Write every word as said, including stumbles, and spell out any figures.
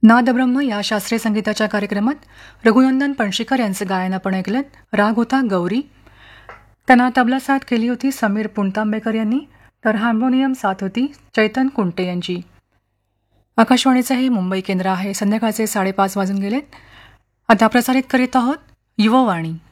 नादब्रह्म या शास्त्रीय संगीताच्या कार्यक्रमात रघुनंदन पणशीकर यांचं गायन आपण ऐकलं. राग होता गौरी. त्यांना तबला साथ केली होती समीर पुणतांबेकर यांनी, तर हार्मोनियम साथ होती चैतन कुंटे यांची. आकाशवाणीचं हे मुंबई केंद्र आहे. संध्याकाळचे साडेपाच वाजून गेलेत. आता प्रसारित करीत आहोत युववाणी.